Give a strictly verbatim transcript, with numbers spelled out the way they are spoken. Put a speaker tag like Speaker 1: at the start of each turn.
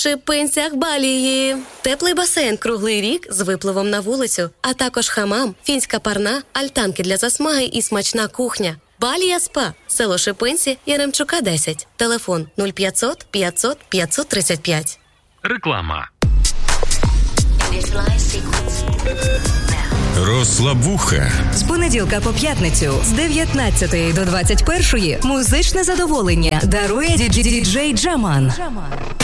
Speaker 1: Шипинцях Балії. Теплий басейн круглий рік з випливом на вулицю, а також хамам, фінська парна, альтанки для засмаги і смачна кухня. Балія СПА. Село Шипинці, Яремчука, десять. Телефон нуль п'ятсот п'ятсот п'ятсот тридцять п'ять.
Speaker 2: Реклама.
Speaker 3: Розслабуха.
Speaker 4: З понеділка по п'ятницю з дев'ятнадцятої до двадцять першої музичне задоволення дарує діджей Джаман.